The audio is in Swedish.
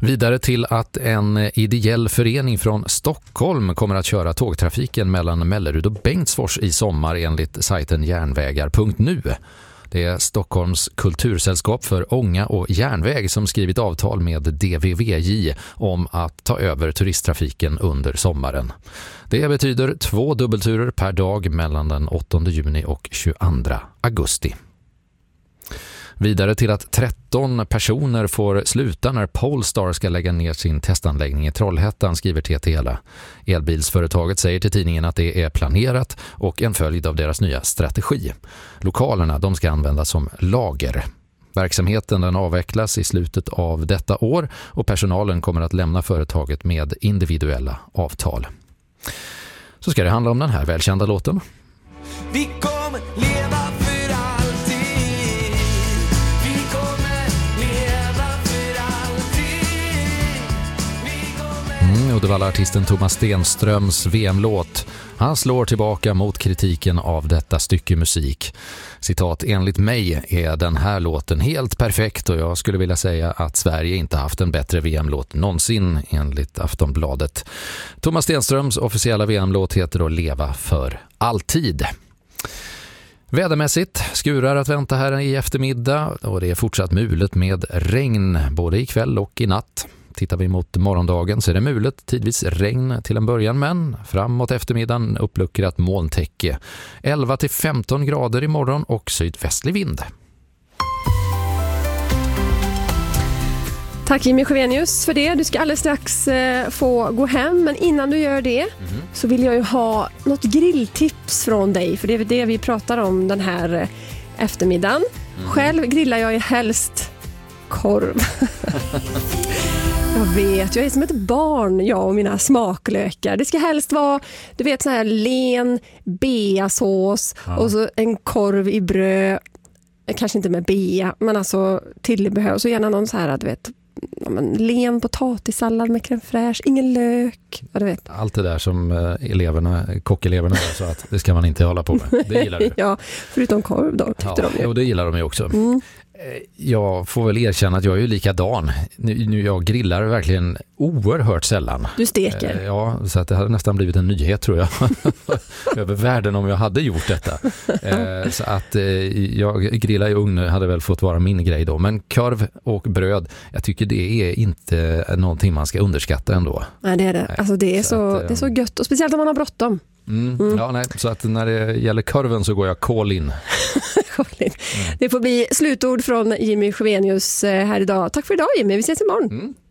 Vidare till att en ideell förening från Stockholm kommer att köra tågtrafiken mellan Mellerud och Bengtsfors i sommar enligt sajten järnvägar.nu. Det är Stockholms kultursällskap för ånga och järnväg som skrivit avtal med DVVJ om att ta över turisttrafiken under sommaren. Det betyder 2 dubbelturer per dag mellan den 8 juni och 22 augusti. Vidare till att 13 personer får sluta när Polestar ska lägga ner sin testanläggning i Trollhättan, skriver TT. Elbilsföretaget säger till tidningen att det är planerat och en följd av deras nya strategi. Lokalerna de ska användas som lager. Verksamheten den avvecklas i slutet av detta år och personalen kommer att lämna företaget med individuella avtal. Så ska det handla om den här välkända låten. Vi kommer leva för alltid. Vi kommer leva för alltid. Uddevalla-artisten Thomas Stenströms VM-låt. Han slår tillbaka mot kritiken av detta stycke musik. Citat, enligt mig är den här låten helt perfekt och jag skulle vilja säga att Sverige inte haft en bättre VM-låt någonsin enligt Aftonbladet. Thomas Stenströms officiella VM-låt heter då Leva för alltid. Vädermässigt skurar att vänta här i eftermiddag och det är fortsatt mulet med regn både ikväll och i natt. Tittar vi mot morgondagen så är det mulet, tidvis regn till en början, men framåt eftermiddagen uppluckrat molntäcke. 11-15 grader imorgon och sydvästlig vind. Tack Jimmy Sjövenius för det. Du ska alldeles strax få gå hem, men innan du gör det så vill jag ju ha något grilltips från dig, för det är det vi pratar om den här eftermiddagen. Själv grillar jag ju helst korv. Jag vet, jag är som ett barn, jag och mina smaklökar. Det ska helst vara, du vet, så här len beasås och så en korv i bröd. Kanske inte med bea, men alltså tillbehör. Och så gärna någon så här, du vet, len potatissallad med crème fraîche, ingen lök. Ja, du vet. Allt det där som kockeleverna sa att det ska man inte hålla på med. Det gillar du. Ja, förutom korv då, tyckte de ju. Och det gillar de ju också. Jag får väl erkänna att jag är ju likadan. Nu jag grillar verkligen oerhört sällan. Du steker? Ja, så att det hade nästan blivit en nyhet tror jag. Över världen om jag hade gjort detta. Så att jag grillar i ugn hade väl fått vara min grej då. Men korv och bröd, jag tycker det är inte någonting man ska underskatta ändå. Nej, det är det. Alltså det är så gött. Och speciellt om man har bråttom. Ja, nej, så att när det gäller korven så går jag all in. Det får bli slutord från Jimmy Sjövenius här idag. Tack för idag Jimmy, vi ses imorgon.